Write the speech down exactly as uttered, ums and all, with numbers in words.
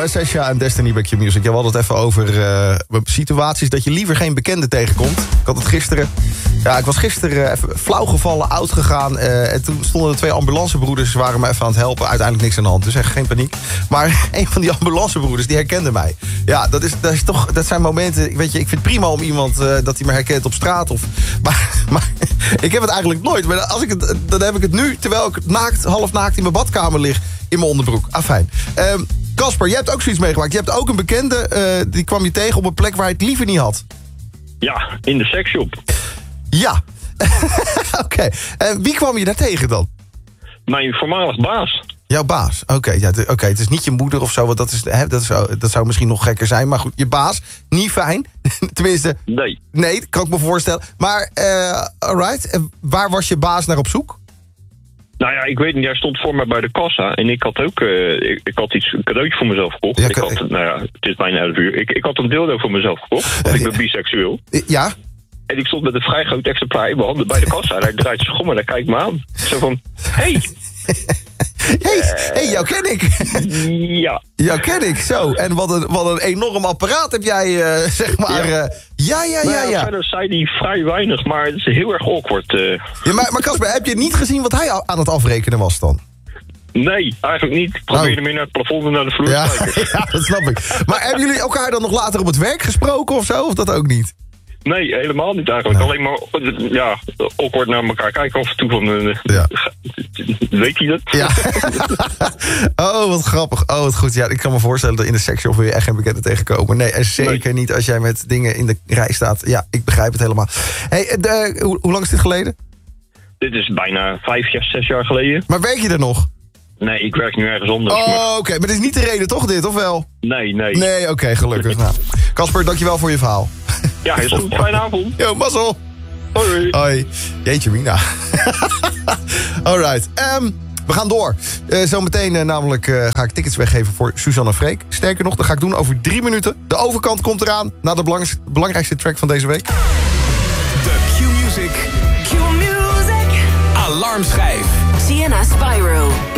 Sesha en Destiny bij Q-Music. Ja, we hadden het even over uh, situaties dat je liever geen bekende tegenkomt. Ik had het gisteren... Ja, ik was gisteren even flauw gevallen, oud gegaan. Uh, en toen stonden er twee ambulancebroeders, waren me even aan het helpen. Uiteindelijk niks aan de hand, dus echt geen paniek. Maar een van die ambulancebroeders, die herkende mij. Ja, dat, is, dat, is toch, dat zijn momenten... Weet je, ik vind het prima om iemand uh, dat hij me herkent op straat. Of, maar, maar ik heb het eigenlijk nooit. Maar als ik het, dan heb ik het nu, terwijl ik naakt, half naakt in mijn badkamer lig... in mijn onderbroek. Ah, fijn. Casper, um, jij hebt ook zoiets meegemaakt. Je hebt ook een bekende, uh, die kwam je tegen op een plek waar je het liever niet had. Ja, in de seksshop. Ja. Oké. Okay. En wie kwam je daar tegen dan? Mijn voormalig baas. Jouw baas? Oké, okay, ja, oké. Okay. Het is niet je moeder of zo, want dat, is, hè, dat, zou, dat zou misschien nog gekker zijn. Maar goed, je baas, niet fijn. Tenminste... Nee. Nee, dat kan ik me voorstellen. Maar, uh, alright. Waar was je baas naar op zoek? Nou ja, ik weet niet, jij stond voor mij bij de kassa. En ik had ook uh, ik, ik had iets, een cadeautje voor mezelf gekocht. Ja, ik had, nou ja, het is bijna elf uur. Ik, ik had een dildo voor mezelf gekocht, want ik ben biseksueel. Ja? En ik stond met een vrij groot exemplaar in mijn handen bij de kassa. En hij draait zijn schommel en hij kijkt me aan. Zo van, hey. Hey, hey, jou ken ik. Ja. Jou ken ik, zo. En wat een, wat een enorm apparaat heb jij, uh, zeg maar. Ja, uh, ja, ja, ja. ja. Verder zei hij vrij weinig, maar het is heel erg awkward. Uh. Ja, maar, maar Casper, heb je niet gezien wat hij aan het afrekenen was dan? Nee, eigenlijk niet. Ik probeerde oh. meer naar het plafond en naar de vloer ja, te kijken. Ja, dat snap ik. Maar hebben jullie elkaar dan nog later op het werk gesproken of zo? Of dat ook niet? Nee, helemaal niet eigenlijk. Nee. Alleen maar ja, awkward naar elkaar kijken af en toe van... Uh, ja. Weet hij dat? Ja. Oh, wat grappig. Oh, wat goed. Ja, ik kan me voorstellen dat in de seksshop wil je echt geen bekende tegenkomen. Nee, en zeker nee. niet als jij met dingen in de rij staat. Ja, ik begrijp het helemaal. Hey, de, hoe, hoe lang is dit geleden? Dit is bijna vijf, jaar, zes jaar geleden. Maar werk je er nog? Nee, ik werk nu ergens anders. Oh, oké. Okay. Maar dit is niet de reden, toch, dit, of wel? Nee, nee. Nee, oké, okay, gelukkig. Nou, Casper, dankjewel voor je verhaal. Ja, is goed. Fijne avond. Yo, mazzel. Hoi. Hoi. Jeetje, Mina. Alright. Um, we gaan door. Uh, zometeen uh, namelijk uh, ga ik tickets weggeven voor Suzanne Freek. Sterker nog, dat ga ik doen over drie minuten. De overkant komt eraan, na de belangrijkste, belangrijkste track van deze week. De Q-Music. Q-Music. Alarmschijf. Sienna Spyro.